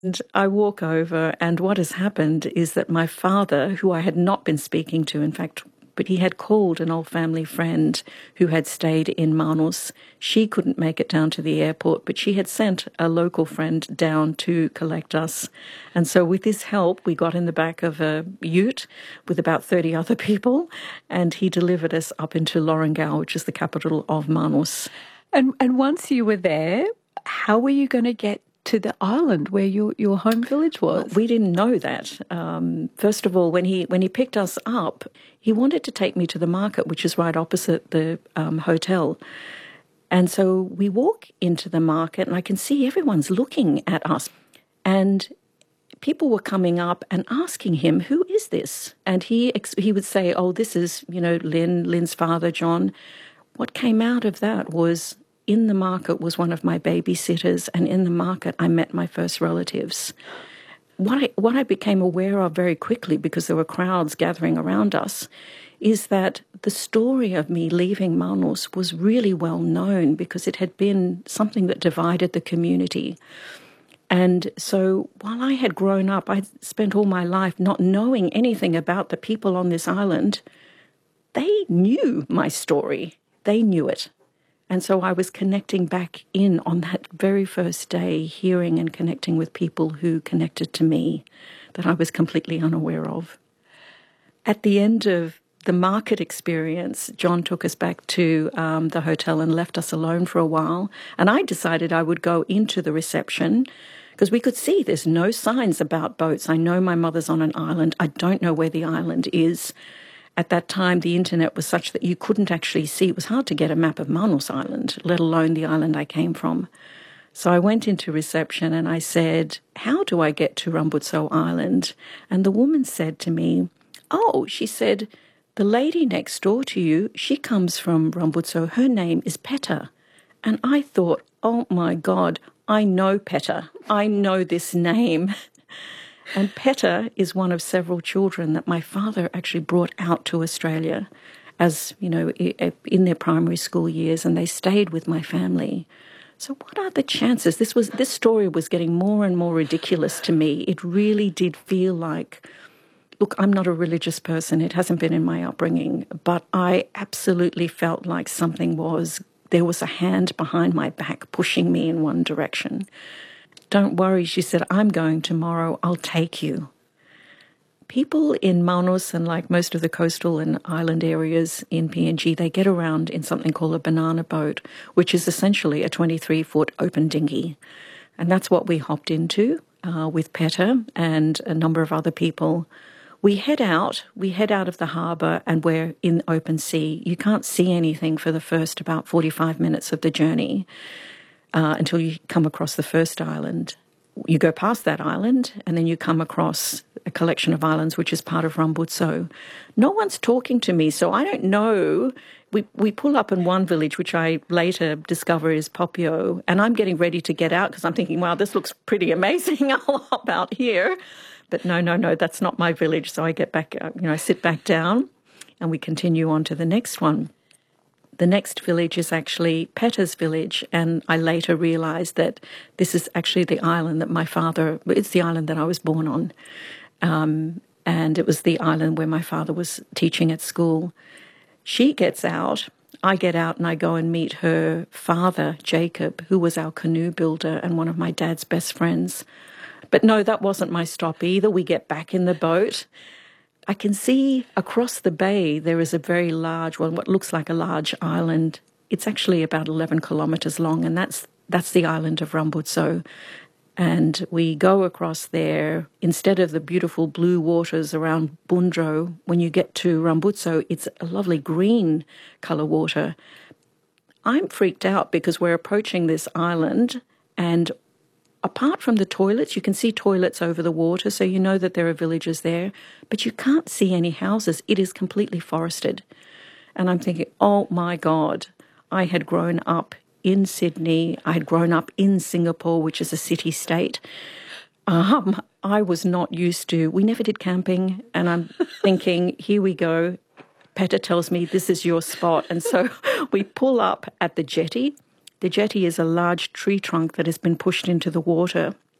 And I walk over, and what has happened is that my father, who I had not been speaking to, in fact, but he had called an old family friend who had stayed in Manus. She couldn't make it down to the airport, but she had sent a local friend down to collect us. And so, with his help, we got in the back of a ute with about 30 other people, and he delivered us up into Lorengau, which is the capital of Manus. And once you were there, how were you going to get to the island where your home village was? We didn't know that. First of all, when he picked us up, he wanted to take me to the market, which is right opposite the hotel. And so we walk into the market, and I can see everyone's looking at us. And people were coming up and asking him, "Who is this?" And he would say, "Oh, this is, Lynn's father, John." What came out of that was, in the market was one of my babysitters, and in the market I met my first relatives. What I became aware of very quickly, because there were crowds gathering around us, is that the story of me leaving Manus was really well known, because it had been something that divided the community. And so while I had grown up, I'd spent all my life not knowing anything about the people on this island. They knew my story. They knew it. And so I was connecting back in on that very first day, hearing and connecting with people who connected to me that I was completely unaware of. At the end of the market experience, John took us back to the hotel and left us alone for a while. And I decided I would go into the reception, because we could see there's no signs about boats. I know my mother's on an island. I don't know where the island is. At that time, the internet was such that you couldn't actually see. It was hard to get a map of Manus Island, let alone the island I came from. So I went into reception and I said, "How do I get to Rambutso Island?" And the woman said to me, "Oh," she said, "the lady next door to you, she comes from Rambutso. Her name is Peta." And I thought, oh my God, I know Peta. I know this name. And Peta is one of several children that my father actually brought out to Australia as, in their primary school years, and they stayed with my family. So what are the chances? This story was getting more and more ridiculous to me. It really did feel like, look, I'm not a religious person. It hasn't been in my upbringing, but I absolutely felt like there was a hand behind my back pushing me in one direction. "Don't worry," she said, "I'm going tomorrow. I'll take you." People in Manus, and like most of the coastal and island areas in PNG, they get around in something called a banana boat, which is essentially a 23-foot open dinghy. And that's what we hopped into with Peta and a number of other people. We head out of the harbour, and we're in open sea. You can't see anything for the first about 45 minutes of the journey until you come across the first island. You go past that island, and then you come across a collection of islands, which is part of Rambutso. No one's talking to me, so I don't know. We pull up in one village, which I later discover is Popio, and I'm getting ready to get out because I'm thinking, wow, this looks pretty amazing. I'll hop out here. But no, that's not my village. So I get back, I sit back down, and we continue on to the next one. The next village is actually Peta's village, and I later realised that this is actually the island that it's the island that I was born on. And it was the island where my father was teaching at school. She gets out, I get out, and I go and meet her father, Jacob, who was our canoe builder and one of my dad's best friends. But no, that wasn't my stop either. We get back in the boat. I can see across the bay there is a very large, what looks like a large island. It's actually about 11 kilometres long, and that's the island of Rambutso. And we go across there. Instead of the beautiful blue waters around Bundro, when you get to Rambutso, it's a lovely green colour water. I'm freaked out because we're approaching this island, and apart from the toilets, you can see toilets over the water, so you know that there are villages there, but you can't see any houses. It is completely forested. And I'm thinking, oh my God, I had grown up in Sydney. I had grown up in Singapore, which is a city-state. I was not used to, we never did camping, and I'm thinking, here we go. Peta tells me, this is your spot. And so we pull up at the jetty. The jetty is a large tree trunk that has been pushed into the water.